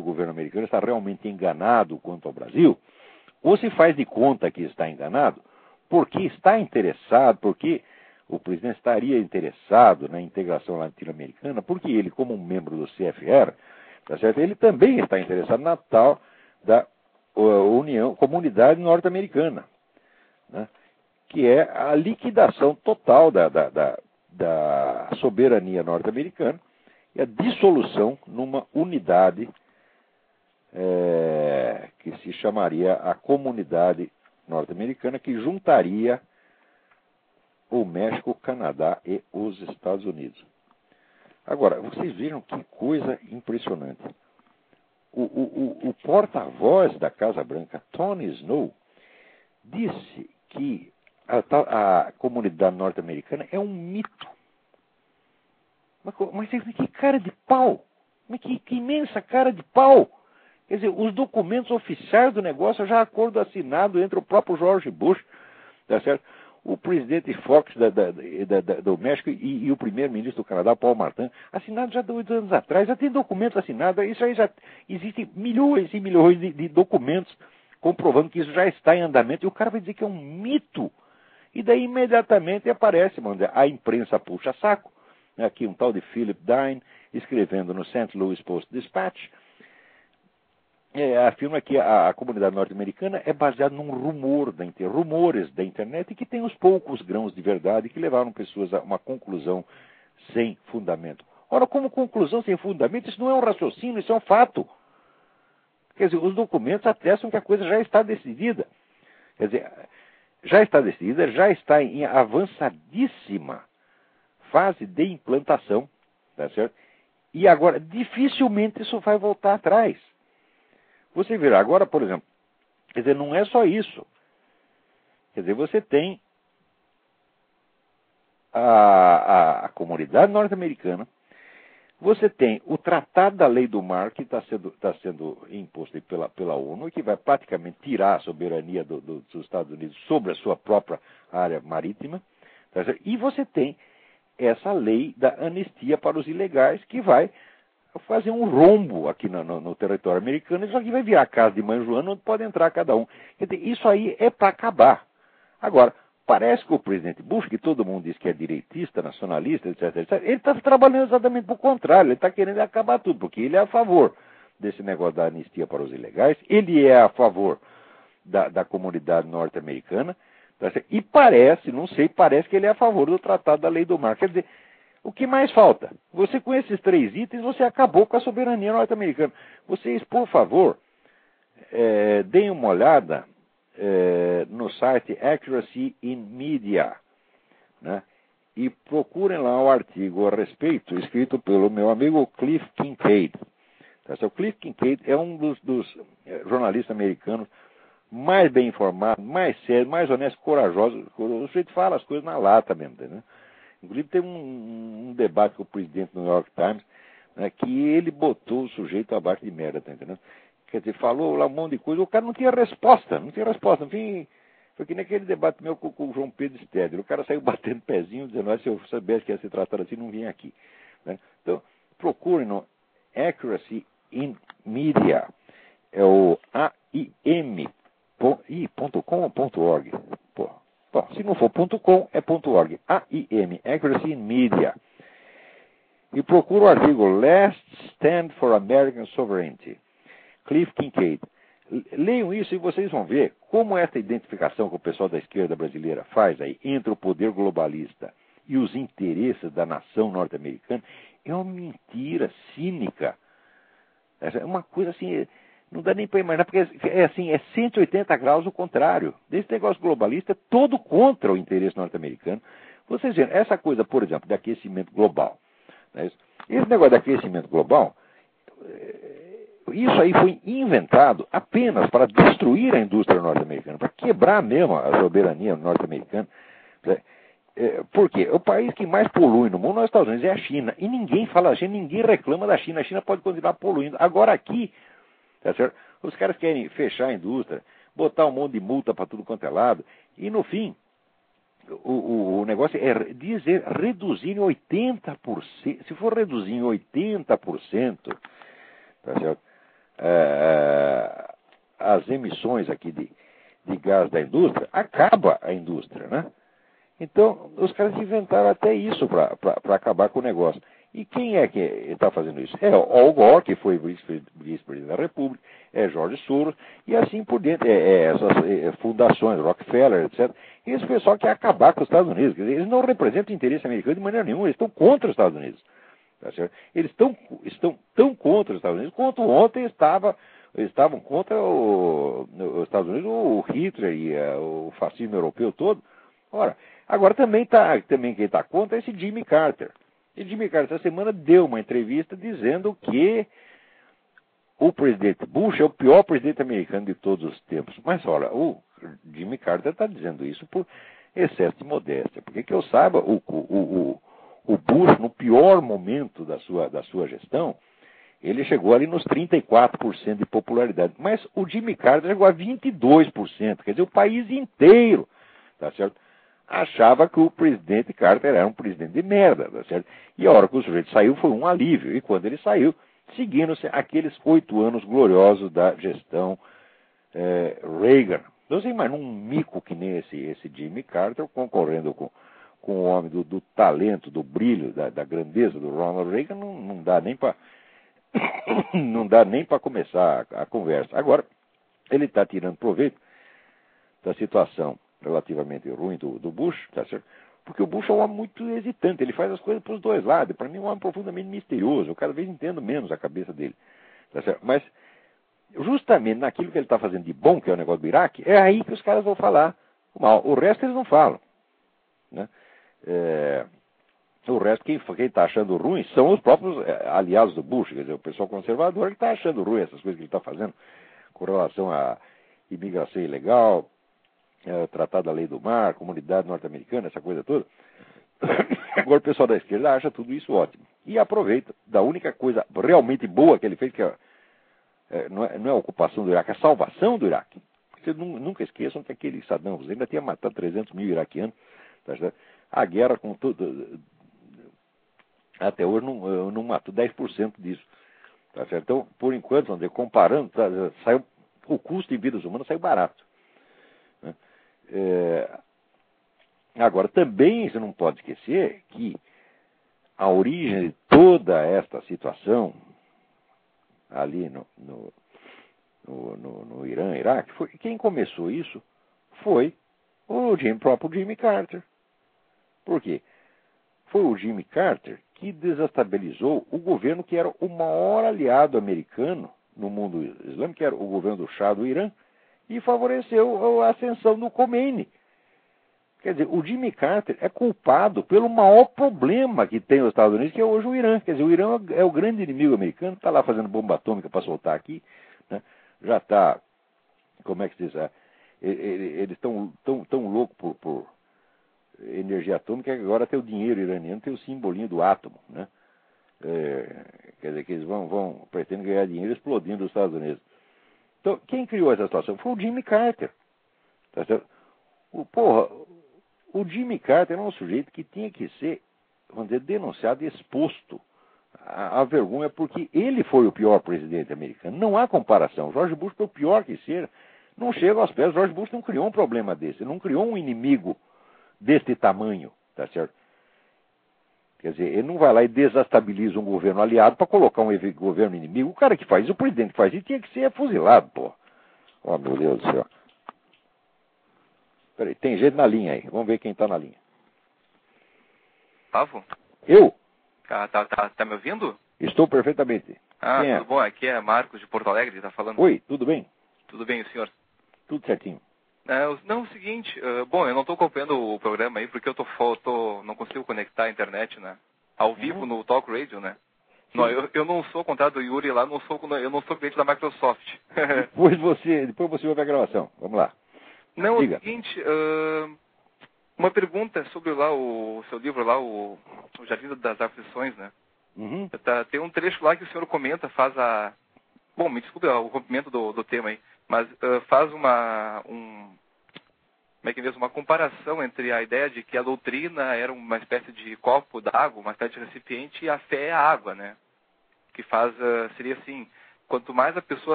o governo americano está realmente enganado quanto ao Brasil, ou se faz de conta que está enganado, porque está interessado, porque o presidente estaria interessado na integração latino-americana, porque ele, como um membro do CFR, tá certo? Ele também está interessado na tal da comunidade norte-americana, né? Que é a liquidação total da soberania norte-americana e a dissolução numa unidade que se chamaria a Comunidade Norte-Americana, que juntaria o México, o Canadá e os Estados Unidos. Agora, vocês viram que coisa impressionante. O porta-voz da Casa Branca, Tony Snow, disse que a comunidade norte-americana é um mito. Mas que cara de pau! Mas que imensa cara de pau! Quer dizer, os documentos oficiais do negócio, já acordo assinado entre o próprio George Bush, tá certo? O presidente Fox do México e o primeiro-ministro do Canadá, Paul Martin, assinado já 2 anos atrás, já tem documentos assinados, isso aí já existem milhões e milhões de documentos comprovando que isso já está em andamento, e o cara vai dizer que é um mito. E daí imediatamente aparece, a imprensa puxa saco, né, aqui um tal de Philip Dine, escrevendo no St. Louis Post-Dispatch, afirma que a comunidade norte-americana é baseada num rumores da internet, e que tem os poucos grãos de verdade que levaram pessoas a uma conclusão sem fundamento. Ora, como conclusão sem fundamento, isso não é um raciocínio, isso é um fato. Quer dizer, os documentos atestam que a coisa já está decidida. Quer dizer, já está decidida, já está em avançadíssima fase de implantação, tá certo? E agora, dificilmente isso vai voltar atrás. Você verá, agora, por exemplo, quer dizer, não é só isso. Quer dizer, você tem a comunidade norte-americana, você tem o Tratado da Lei do Mar, que está sendo imposto pela ONU, e que vai praticamente tirar a soberania dos Estados Unidos sobre a sua própria área marítima, tá certo? E você tem essa lei da anistia para os ilegais, que vai fazer um rombo aqui no território americano, isso aqui vai virar a casa de mãe Joana, onde pode entrar cada um. Quer dizer, isso aí é para acabar. Agora, parece que o presidente Bush, que todo mundo diz que é direitista, nacionalista, etc., ele está trabalhando exatamente por contrário, ele está querendo acabar tudo, porque ele é a favor desse negócio da anistia para os ilegais, ele é a favor da comunidade norte-americana, tá certo? E parece que ele é a favor do Tratado da Lei do Mar. Quer dizer, o que mais falta? Você, com esses 3 itens, você acabou com a soberania norte-americana. Vocês, por favor, deem uma olhada no site Accuracy in Media, né? E procurem lá o artigo a respeito, escrito pelo meu amigo Cliff Kincaid. Tá? O Cliff Kincaid é um dos jornalistas americanos mais bem informados, mais sérios, mais honestos, corajosos. O sujeito fala as coisas na lata mesmo, né? Inclusive teve um debate com o presidente do New York Times, né, que ele botou o sujeito abaixo de merda, tá entendendo? Quer dizer, falou lá um monte de coisa, o cara não tinha resposta. Enfim, foi que nem aquele debate meu com o João Pedro Stedler. O cara saiu batendo pezinho, dizendo, se eu soubesse que ia se tratar assim, não vinha aqui. Né? Então, procurem no Accuracy in Media, é o aim.com.org. Bom, se não for .com, é .org. AIM, Accuracy in Media. E procura o artigo Last Stand for American Sovereignty, Cliff Kincaid. Leiam isso e vocês vão ver como essa identificação que o pessoal da esquerda brasileira faz aí entre o poder globalista e os interesses da nação norte-americana é uma mentira cínica. É uma coisa assim, não dá nem para imaginar, porque é 180 graus o contrário. Desse negócio globalista é todo contra o interesse norte-americano. Vocês veem, essa coisa, por exemplo, de aquecimento global. Né? Esse negócio de aquecimento global, isso aí foi inventado apenas para destruir a indústria norte-americana, para quebrar mesmo a soberania norte-americana. Por quê? O país que mais polui no mundo, nos Estados Unidos, é a China. E ninguém fala da China, ninguém reclama da China. A China pode continuar poluindo. Agora aqui, tá certo? Os caras querem fechar a indústria, botar um monte de multa para tudo quanto é lado. E no fim, o negócio é reduzir em 80%. Se for reduzir em 80%, tá certo? as emissões aqui de gás da indústria, acaba a indústria, né? Então, os caras inventaram até isso para acabar com o negócio. E quem é que está fazendo isso? É Al Gore, que foi vice-presidente da República, é George Soros, e assim por diante, essas fundações, Rockefeller, etc. Esse pessoal quer acabar com os Estados Unidos. Quer dizer, eles não representam o interesse americano de maneira nenhuma, eles estão contra os Estados Unidos. Tá certo? Eles estão tão contra os Estados Unidos quanto ontem estavam contra os Estados Unidos, o Hitler e o fascismo europeu todo. Ora, agora também quem está contra é esse Jimmy Carter. E Jimmy Carter, essa semana, deu uma entrevista dizendo que o presidente Bush é o pior presidente americano de todos os tempos. Mas, olha, o Jimmy Carter está dizendo isso por excesso de modéstia. Porque que eu saiba, o Bush, no pior momento da sua gestão, ele chegou ali nos 34% de popularidade. Mas o Jimmy Carter chegou a 22%. Quer dizer, o país inteiro, tá certo? Achava que o presidente Carter era um presidente de merda, tá certo? E a hora que o sujeito saiu foi um alívio. E quando ele saiu, seguindo-se aqueles 8 anos gloriosos da gestão Reagan. Então você imagina um mico que nem esse Jimmy Carter concorrendo com o homem do talento, do brilho, da grandeza do Ronald Reagan, não dá nem para não dá nem para começar a conversa. Agora, ele está tirando proveito da situação relativamente ruim do Bush, tá certo? Porque o Bush é um homem muito hesitante, ele faz as coisas para os dois lados. Para mim é um homem profundamente misterioso, eu cada vez entendo menos a cabeça dele, tá certo? Mas justamente naquilo que ele está fazendo de bom, que é o negócio do Iraque, é aí que os caras vão falar mal. O resto eles não falam, né? O resto, quem está achando ruim são os próprios aliados do Bush, quer dizer, o pessoal conservador que está achando ruim essas coisas que ele está fazendo com relação à imigração ilegal, Tratado da Lei do Mar, Comunidade Norte-Americana, essa coisa toda. Agora o pessoal da esquerda acha tudo isso ótimo. E aproveita da única coisa realmente boa que ele fez, que não é a ocupação do Iraque, é a salvação do Iraque. Vocês nunca esqueçam que aquele Saddam Hussein ainda tinha matado 300 mil iraquianos. Tá certo? A guerra com tudo, até hoje não matou 10% disso. Tá certo? Então, por enquanto, vamos dizer, comparando, saiu, o custo de vidas humanas saiu barato. Né? Agora, também você não pode esquecer que a origem de toda esta situação ali no Irã, Iraque, quem começou isso foi o próprio Jimmy Carter. Por quê? Foi o Jimmy Carter que desestabilizou o governo que era o maior aliado americano no mundo islâmico, que era o governo do Shah do Irã, e favoreceu a ascensão do Khomeini. Quer dizer, o Jimmy Carter é culpado pelo maior problema que tem os Estados Unidos, que é hoje o Irã. Quer dizer, o Irã é o grande inimigo americano, está lá fazendo bomba atômica para soltar aqui, né? Já está, como é que se diz? Eles estão tão loucos por energia atômica que agora tem o dinheiro iraniano, tem o simbolinho do átomo, né? Quer dizer, que eles pretendem ganhar dinheiro explodindo os Estados Unidos. Então, quem criou essa situação foi o Jimmy Carter. Tá certo? O Jimmy Carter era um sujeito que tinha que ser, vamos dizer, denunciado e exposto à vergonha, porque ele foi o pior presidente americano. Não há comparação. George Bush, por pior que seja, não chega aos pés. George Bush não criou um problema desse, não criou um inimigo deste tamanho, tá certo? Quer dizer, ele não vai lá e desestabiliza um governo aliado para colocar um governo inimigo. O cara que faz isso, o presidente que faz isso, tinha que ser fuzilado, pô. Oh, meu Deus do céu. Peraí, tem gente na linha aí. Vamos ver quem está na linha. Pavo? Eu? Tá me ouvindo? Estou perfeitamente. Quem tudo bom. Aqui é Marcos de Porto Alegre, tá falando. Oi, tudo bem? Tudo bem, o senhor? Tudo certinho. Não, o seguinte, bom, eu não estou acompanhando o programa aí porque não consigo conectar a internet, né? Ao vivo no Talk Radio, né? Não, eu não sou, ao contrário do Yuri lá, eu não sou cliente da Microsoft. depois você ouve a gravação. Vamos lá. Não, diga. É o seguinte, uma pergunta sobre lá o seu livro lá, o Jardim das Aflições, né? Uhum. Tem um trecho lá que o senhor comenta, bom, me desculpe o rompimento do tema aí, mas faz como é que é mesmo, uma comparação entre a ideia de que a doutrina era uma espécie de copo d'água, uma espécie de recipiente, e a fé é a água, né? Que seria assim, quanto mais a pessoa